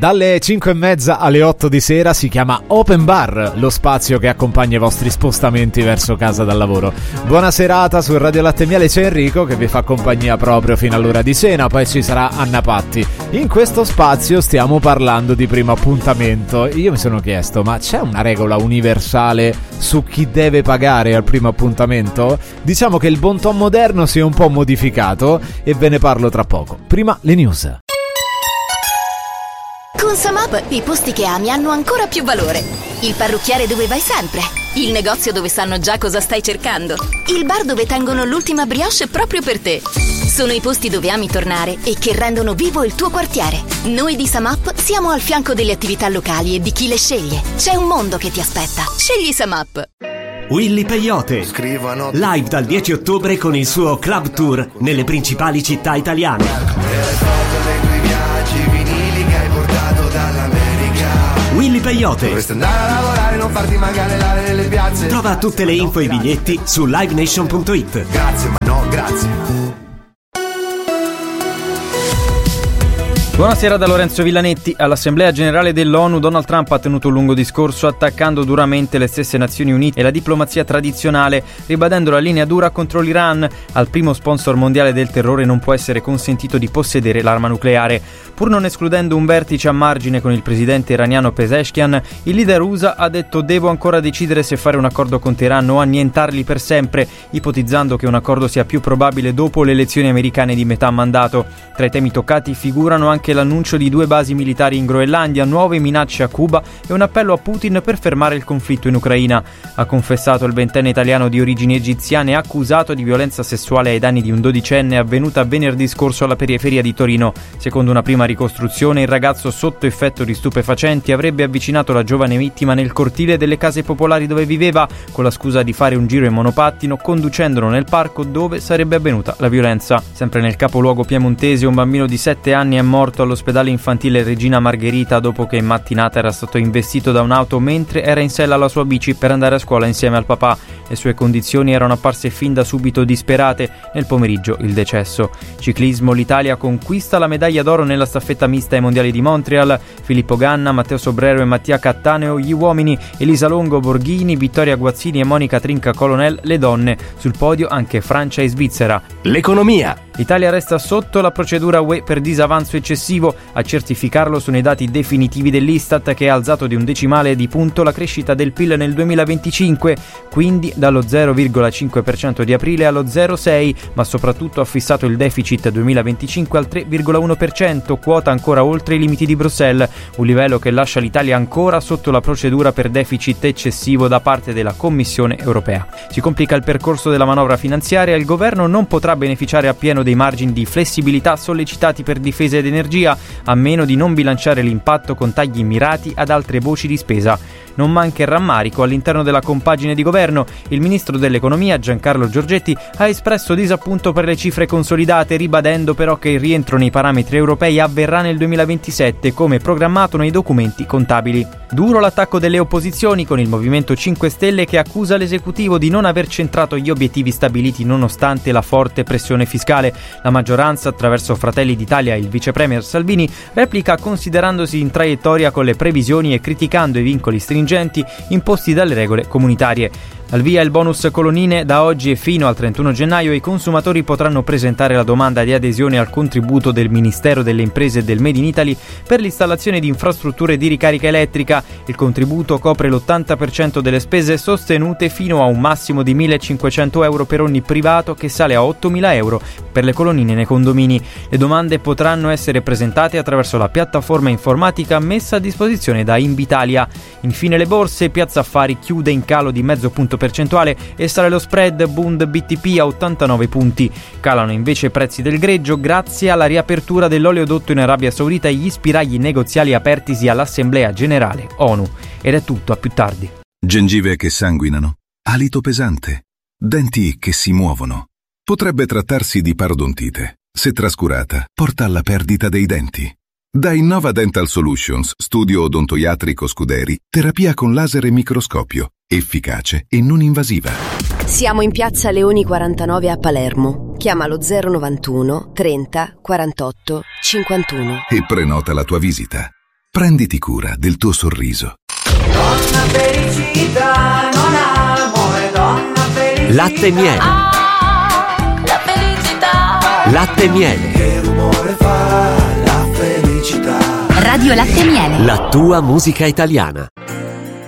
Dalle 5:30 alle 8 di sera si chiama Open Bar, lo spazio che accompagna i vostri spostamenti verso casa dal lavoro. Buona serata su Radio Latte e Miele, c'è Enrico che vi fa compagnia proprio fino all'ora di cena, poi ci sarà Anna Patti. In questo spazio stiamo parlando di primo appuntamento. Io mi sono chiesto, ma c'è una regola universale su chi deve pagare al primo appuntamento? Diciamo che il bon ton moderno si è un po' modificato e ve ne parlo tra poco. Prima le news. Con Samap i posti che ami hanno ancora più valore. Il parrucchiere dove vai sempre, il negozio dove sanno già cosa stai cercando, il bar dove tengono l'ultima brioche proprio per te. Sono i posti dove ami tornare e che rendono vivo il tuo quartiere. Noi di Samap siamo al fianco delle attività locali e di chi le sceglie. C'è un mondo che ti aspetta. Scegli Samap. Willy Peyote, live dal 10 ottobre con il suo club tour nelle principali città italiane. Willy Peyote. Dovresti andare a lavorare, non farti mancare nelle piazze. Trova tutte le info e i biglietti su livenation.it. Grazie, ma no, grazie. Buonasera da Lorenzo Villanetti. All'Assemblea Generale dell'ONU Donald Trump ha tenuto un lungo discorso attaccando duramente le stesse Nazioni Unite e la diplomazia tradizionale, ribadendo la linea dura contro l'Iran. Al primo sponsor mondiale del terrore non può essere consentito di possedere l'arma nucleare. Pur non escludendo un vertice a margine con il presidente iraniano Pezeshkian, il leader USA ha detto: devo ancora decidere se fare un accordo con Teheran o annientarli per sempre, ipotizzando che un accordo sia più probabile dopo le elezioni americane di metà mandato. Tra i temi toccati figurano anche l'annuncio di 2 basi militari in Groenlandia, nuove minacce a Cuba e un appello a Putin per fermare il conflitto in Ucraina. Ha confessato il 20enne italiano di origini egiziane accusato di violenza sessuale ai danni di un 12enne avvenuta venerdì scorso alla periferia di Torino. Secondo una prima ricostruzione, il ragazzo sotto effetto di stupefacenti avrebbe avvicinato la giovane vittima nel cortile delle case popolari dove viveva, con la scusa di fare un giro in monopattino, conducendolo nel parco dove sarebbe avvenuta la violenza. Sempre nel capoluogo piemontese, un bambino di 7 anni è morto all'ospedale infantile Regina Margherita dopo che in mattinata era stato investito da un'auto mentre era in sella alla sua bici per andare a scuola insieme al papà. Le sue condizioni erano apparse fin da subito disperate. Nel pomeriggio il decesso. Ciclismo: l'Italia conquista la medaglia d'oro nella staffetta mista ai mondiali di Montreal. Filippo Ganna, Matteo Sobrero e Mattia Cattaneo gli uomini, Elisa Longo Borghini, Vittoria Guazzini e Monica Trinca Colonel le donne. Sul podio anche Francia e Svizzera. L'economia. L'Italia resta sotto la procedura UE per disavanzo eccessivo. A certificarlo sono i dati definitivi dell'Istat, che ha alzato di 1 decimale di punto la crescita del PIL nel 2025, quindi dallo 0,5% di aprile allo 0,6%, ma soprattutto ha fissato il deficit 2025 al 3,1%, quota ancora oltre i limiti di Bruxelles, un livello che lascia l'Italia ancora sotto la procedura per deficit eccessivo da parte della Commissione europea. Si complica il percorso della manovra finanziaria e il governo non potrà beneficiare appieno dei margini di flessibilità sollecitati per difesa ed energia, a meno di non bilanciare l'impatto con tagli mirati ad altre voci di spesa. Non manca il rammarico all'interno della compagine di governo. Il ministro dell'economia Giancarlo Giorgetti ha espresso disappunto per le cifre consolidate, ribadendo però che il rientro nei parametri europei avverrà nel 2027 come programmato nei documenti contabili. Duro l'attacco delle opposizioni, con il Movimento 5 Stelle che accusa l'esecutivo di non aver centrato gli obiettivi stabiliti nonostante la forte pressione fiscale. La maggioranza, attraverso Fratelli d'Italia e il vice premier Salvini, replica considerandosi in traiettoria con le previsioni e criticando i vincoli stringenti imposti dalle regole comunitarie. Al via il bonus colonnine. Da oggi e fino al 31 gennaio i consumatori potranno presentare la domanda di adesione al contributo del Ministero delle Imprese e del Made in Italy per l'installazione di infrastrutture di ricarica elettrica. Il contributo copre l'80% delle spese sostenute fino a un massimo di 1.500 euro per ogni privato, che sale a 8.000 euro per le colonnine nei condomini. Le domande potranno essere presentate attraverso la piattaforma informatica messa a disposizione da Invitalia. Infine le borse. Piazza Affari chiude in calo di mezzo punto percentuale e sale lo spread Bund BTP a 89 punti. Calano invece i prezzi del greggio grazie alla riapertura dell'oleodotto in Arabia Saudita e gli spiragli negoziali apertisi all'Assemblea Generale ONU. Ed è tutto, a più tardi. Gengive che sanguinano, alito pesante, denti che si muovono. Potrebbe trattarsi di parodontite. Se trascurata, porta alla perdita dei denti. Da Innova Dental Solutions, studio odontoiatrico Scuderi, terapia con laser e microscopio, efficace e non invasiva. Siamo in piazza Leoni 49 a Palermo. Chiama lo 091 30 48 51 e prenota la tua visita. Prenditi cura del tuo sorriso. Donna felicità, non amore, donna felicità. Latte miele. La felicità. Latte miele. Che rumore fa la felicità. Radio Latte Miele. La tua musica italiana.